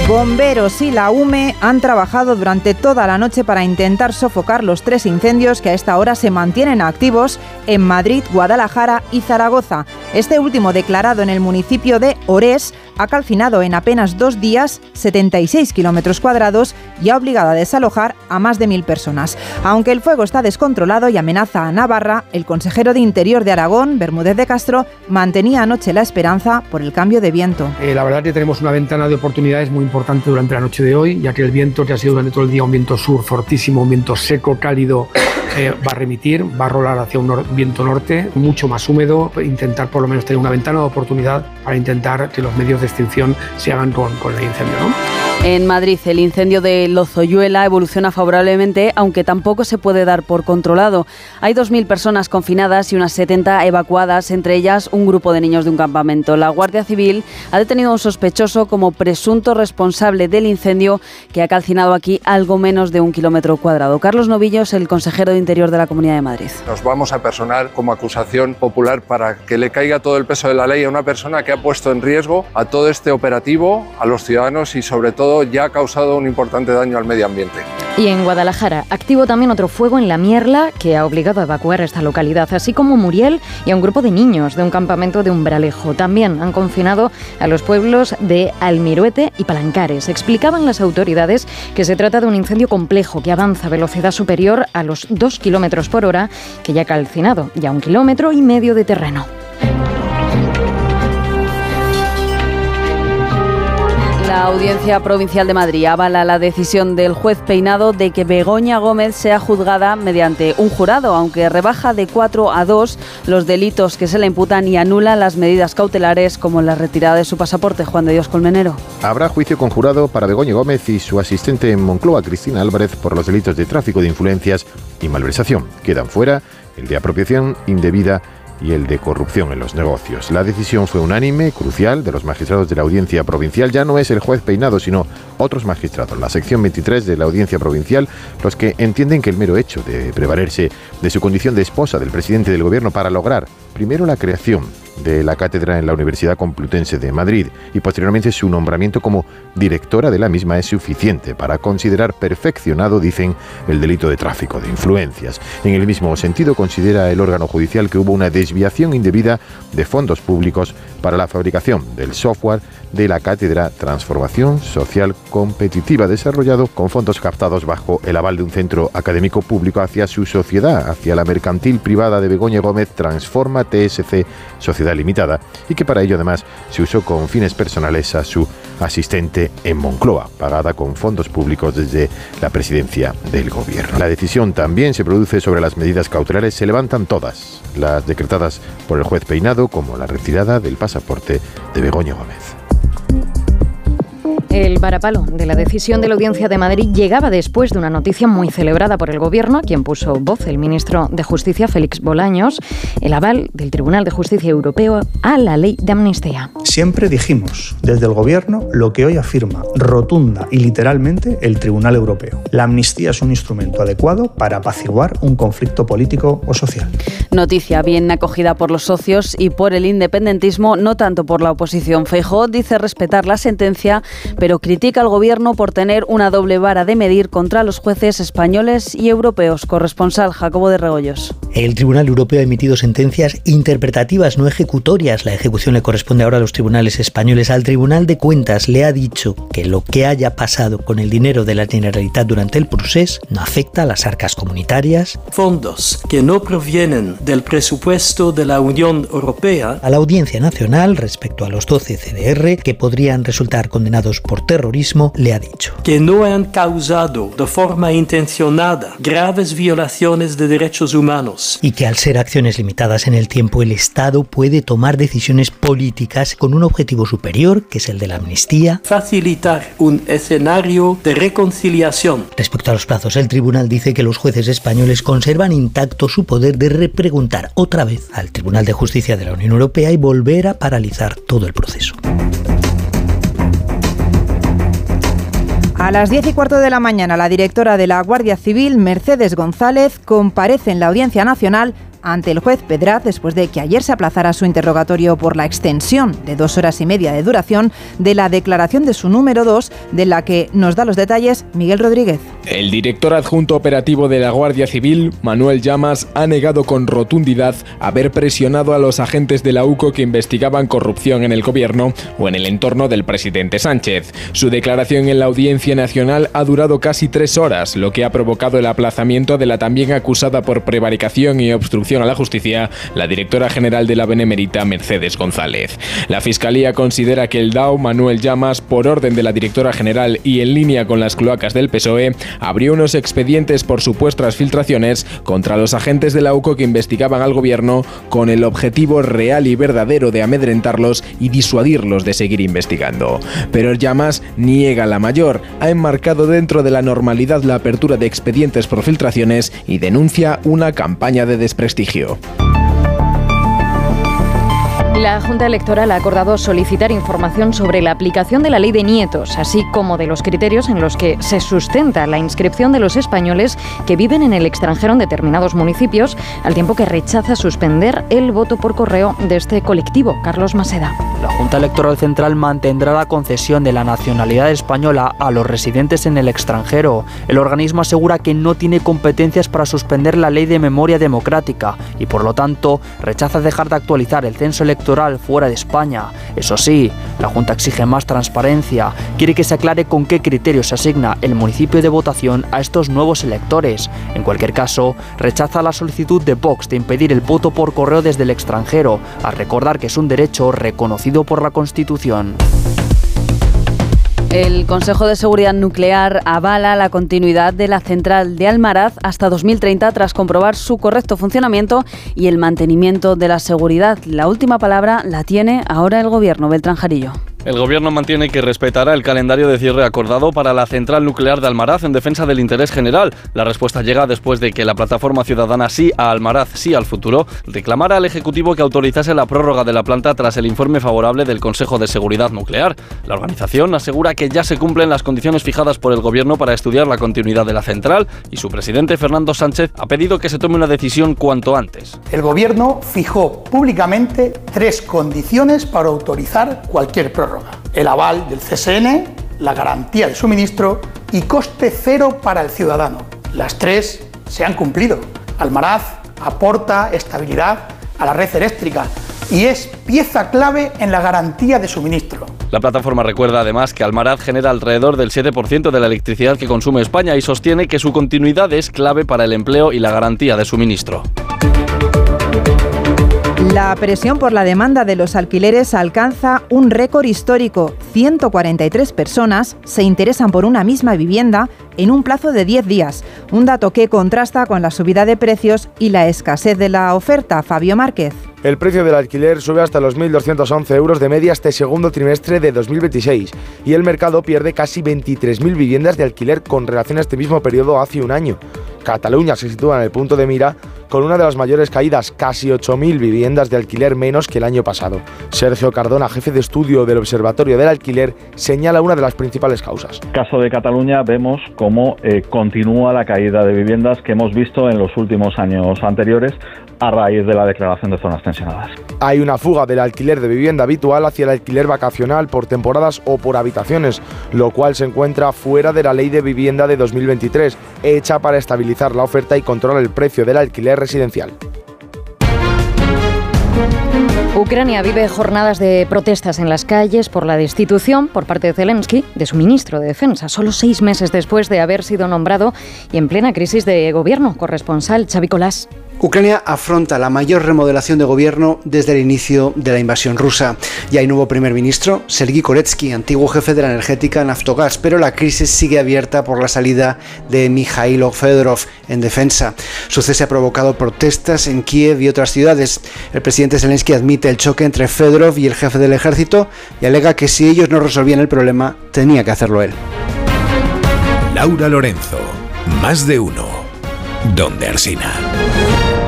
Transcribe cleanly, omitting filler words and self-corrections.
Bomberos y la UME han trabajado durante toda la noche para intentar sofocar los 3 incendios que a esta hora se mantienen activos en Madrid, Guadalajara y Zaragoza. Este último, declarado en el municipio de Orés, ha calcinado en apenas 2 días 76 kilómetros cuadrados y ha obligado a desalojar a más de 1.000 personas. Aunque el fuego está descontrolado y amenaza a Navarra, el consejero de Interior de Aragón, Bermúdez de Castro, mantenía anoche la esperanza por el cambio de viento. La verdad que tenemos una ventana de oportunidades muy importante durante la noche de hoy, ya que el viento, que ha sido durante todo el día un viento sur fortísimo, un viento seco, cálido, va a remitir, va a rolar hacia un viento norte, mucho más húmedo, intentar por lo menos tener una ventana de oportunidad para intentar que los medios de extinción se hagan con el incendio, ¿no? En Madrid, el incendio de Lozoyuela evoluciona favorablemente, aunque tampoco se puede dar por controlado. Hay 2.000 personas confinadas y unas 70 evacuadas, entre ellas un grupo de niños de un campamento. La Guardia Civil ha detenido a un sospechoso como presunto responsable del incendio que ha calcinado aquí algo menos de 1 kilómetro cuadrado. Carlos Novillos, el consejero de Interior de la Comunidad de Madrid. Nos vamos a personar como acusación popular para que le caiga todo el peso de la ley a una persona que ha puesto en riesgo a todo este operativo, a los ciudadanos y sobre todo ya ha causado un importante daño al medio ambiente. Y en Guadalajara, activo también otro fuego en La Mierla que ha obligado a evacuar esta localidad, así como Muriel y a un grupo de niños de un campamento de Umbralejo. También han confinado a los pueblos de Almiruete y Palancares. Explicaban las autoridades que se trata de un incendio complejo que avanza a velocidad superior a los 2 kilómetros por hora, que ya ha calcinado ya 1,5 kilómetros de terreno. La Audiencia Provincial de Madrid avala la decisión del juez Peinado de que Begoña Gómez sea juzgada mediante un jurado, aunque rebaja de 4 a 2 los delitos que se le imputan y anula las medidas cautelares como la retirada de su pasaporte. Juan de Dios Colmenero. Habrá juicio con jurado para Begoña Gómez y su asistente en Moncloa, Cristina Álvarez, por los delitos de tráfico de influencias y malversación. Quedan fuera el de apropiación indebida y el de corrupción en los negocios. La decisión fue unánime, crucial, de los magistrados de la Audiencia Provincial. Ya no es el juez Peinado, sino otros magistrados, la sección 23 de la Audiencia Provincial, los que entienden que el mero hecho de prevalerse de su condición de esposa del presidente del Gobierno para lograr, primero, la creación de la cátedra en la Universidad Complutense de Madrid y posteriormente su nombramiento como directora de la misma es suficiente para considerar perfeccionado, dicen, el delito de tráfico de influencias. En el mismo sentido, considera el órgano judicial que hubo una desviación indebida de fondos públicos para la fabricación del software de la cátedra Transformación Social Competitiva, desarrollado con fondos captados bajo el aval de un centro académico público hacia su sociedad, hacia la mercantil privada de Begoña Gómez, Transforma TSC Sociedad Limitada, y que para ello además se usó con fines personales a su asistente en Moncloa, pagada con fondos públicos desde la presidencia del Gobierno. La decisión también se produce sobre las medidas cautelares, se levantan todas, las decretadas por el juez Peinado, como la retirada del pasaporte de Begoña Gómez. El varapalo de la decisión de la Audiencia de Madrid llegaba después de una noticia muy celebrada por el Gobierno, a quien puso voz el ministro de Justicia, Félix Bolaños, el aval del Tribunal de Justicia Europeo a la ley de amnistía. Siempre dijimos desde el Gobierno lo que hoy afirma rotunda y literalmente el Tribunal Europeo. La amnistía es un instrumento adecuado para apaciguar un conflicto político o social. Noticia bien acogida por los socios y por el independentismo, no tanto por la oposición. Feijóo dice respetar la sentencia, pero critica al Gobierno por tener una doble vara de medir contra los jueces españoles y europeos. Corresponsal Jacobo de Regoyos. El Tribunal Europeo ha emitido sentencias interpretativas, no ejecutorias. La ejecución le corresponde ahora a los tribunales españoles. Al Tribunal de Cuentas le ha dicho que lo que haya pasado con el dinero de la Generalitat durante el procés no afecta a las arcas comunitarias. Fondos que no provienen del presupuesto de la Unión Europea. A la Audiencia Nacional, respecto a los 12 CDR que podrían resultar condenados por terrorismo, le ha dicho que no han causado de forma intencionada graves violaciones de derechos humanos y que al ser acciones limitadas en el tiempo, el Estado puede tomar decisiones políticas con un objetivo superior, que es el de la amnistía. Facilitar un escenario de reconciliación. Respecto a los plazos, el tribunal dice que los jueces españoles conservan intacto su poder de repreguntar otra vez al Tribunal de Justicia de la Unión Europea y volver a paralizar todo el proceso. A las 10:15 de la mañana, la directora de la Guardia Civil, Mercedes González, comparece en la Audiencia Nacional ante el juez Pedraz después de que ayer se aplazara su interrogatorio por la extensión de 2 horas y media de duración de la declaración de su número 2, de la que nos da los detalles Miguel Rodríguez. El director adjunto operativo de la Guardia Civil, Manuel Llamas, ha negado con rotundidad haber presionado a los agentes de la UCO que investigaban corrupción en el gobierno o en el entorno del presidente Sánchez. Su declaración en la Audiencia Nacional ha durado casi 3 horas, lo que ha provocado el aplazamiento de la también acusada por prevaricación y obstrucción a la justicia, la directora general de la Benemérita, Mercedes González. La Fiscalía considera que el DAO, Manuel Llamas, por orden de la directora general y en línea con las cloacas del PSOE, abrió unos expedientes por supuestas filtraciones contra los agentes de la UCO que investigaban al gobierno con el objetivo real y verdadero de amedrentarlos y disuadirlos de seguir investigando. Pero Llamas niega la mayor, ha enmarcado dentro de la normalidad la apertura de expedientes por filtraciones y denuncia una campaña de desprestigio. La Junta Electoral ha acordado solicitar información sobre la aplicación de la ley de nietos, así como de los criterios en los que se sustenta la inscripción de los españoles que viven en el extranjero en determinados municipios, al tiempo que rechaza suspender el voto por correo de este colectivo. Carlos Maseda. La Junta Electoral Central mantendrá la concesión de la nacionalidad española a los residentes en el extranjero. El organismo asegura que no tiene competencias para suspender la ley de memoria democrática y, por lo tanto, rechaza dejar de actualizar el censo electoral fuera de España. Eso sí, la Junta exige más transparencia, quiere que se aclare con qué criterios se asigna el municipio de votación a estos nuevos electores. En cualquier caso, rechaza la solicitud de Vox de impedir el voto por correo desde el extranjero, al recordar que es un derecho reconocido por la Constitución. El Consejo de Seguridad Nuclear avala la continuidad de la central de Almaraz hasta 2030 tras comprobar su correcto funcionamiento y el mantenimiento de la seguridad. La última palabra la tiene ahora el Gobierno. Beltrán Jarillo. El Gobierno mantiene que respetará el calendario de cierre acordado para la central nuclear de Almaraz en defensa del interés general. La respuesta llega después de que la plataforma ciudadana Sí a Almaraz, Sí al Futuro reclamara al Ejecutivo que autorizase la prórroga de la planta tras el informe favorable del Consejo de Seguridad Nuclear. La organización asegura que ya se cumplen las condiciones fijadas por el Gobierno para estudiar la continuidad de la central y su presidente, Fernando Sánchez, ha pedido que se tome una decisión cuanto antes. El Gobierno fijó públicamente 3 condiciones para autorizar cualquier prórroga. El aval del CSN, la garantía de suministro y coste cero para el ciudadano. Las 3 se han cumplido. Almaraz aporta estabilidad a la red eléctrica y es pieza clave en la garantía de suministro. La plataforma recuerda además que Almaraz genera alrededor del 7% de la electricidad que consume España y sostiene que su continuidad es clave para el empleo y la garantía de suministro. La presión por la demanda de los alquileres alcanza un récord histórico. 143 personas se interesan por una misma vivienda en un plazo de 10 días. Un dato que contrasta con la subida de precios y la escasez de la oferta. Fabio Márquez. El precio del alquiler sube hasta los 1.211 euros de media este segundo trimestre de 2026 y el mercado pierde casi 23.000 viviendas de alquiler con relación a este mismo periodo hace un año. Cataluña se sitúa en el punto de mira con una de las mayores caídas, casi 8.000 viviendas de alquiler menos que el año pasado. Sergio Cardona, jefe de estudio del Observatorio del Alquiler, señala una de las principales causas. En el caso de Cataluña vemos cómo continúa la caída de viviendas que hemos visto en los últimos años anteriores a raíz de la declaración de zonas tensionadas. Hay una fuga del alquiler de vivienda habitual hacia el alquiler vacacional por temporadas o por habitaciones, lo cual se encuentra fuera de la Ley de Vivienda de 2023, hecha para estabilizar la oferta y controlar el precio del alquiler residencial. Ucrania vive jornadas de protestas en las calles por la destitución por parte de Zelensky de su ministro de Defensa, solo 6 meses después de haber sido nombrado y en plena crisis de gobierno. Corresponsal Xavi Colás. Ucrania afronta la mayor remodelación de gobierno desde el inicio de la invasión rusa. Ya hay nuevo primer ministro, Sergiy Koretsky, antiguo jefe de la energética Naftogaz, pero la crisis sigue abierta por la salida de Mikhailo Fedorov en defensa. Su cese ha provocado protestas en Kiev y otras ciudades. El presidente Zelensky admite el choque entre Fedorov y el jefe del ejército y alega que si ellos no resolvían el problema, tenía que hacerlo él. Laura Lorenzo, Más de Uno, donde Alsina.